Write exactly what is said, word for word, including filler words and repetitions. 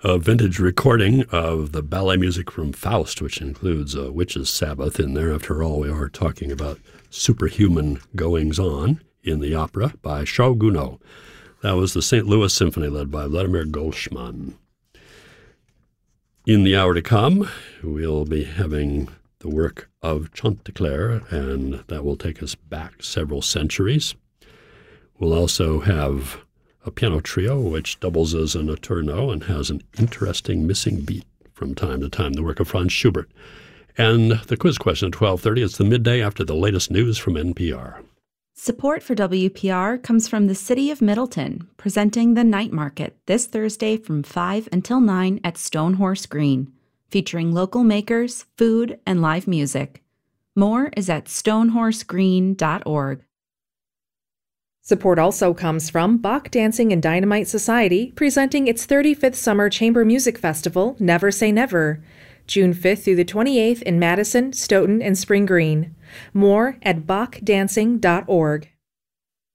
a vintage recording of the ballet music from Faust, which includes a witch's Sabbath in there. After all, we are talking about superhuman goings-on in the opera by Charles Gounod. That was the Saint Louis Symphony led by Vladimir Golshman. In the hour to come, we'll be having the work of Chantecler, and that will take us back several centuries. We'll also have a piano trio, which doubles as a notturno and has an interesting missing beat from time to time, the work of Franz Schubert. And the quiz question at twelve thirty, it's the midday after the latest news from N P R. Support for W P R comes from the City of Middleton, presenting the Night Market this Thursday from five until nine at Stonehorse Green, featuring local makers, food, and live music. More is at stonehorse green dot org. Support also comes from Bach Dancing and Dynamite Society, presenting its thirty-fifth Summer Chamber Music Festival, Never Say Never, June fifth through the twenty-eighth in Madison, Stoughton, and Spring Green. More at bach dancing dot org.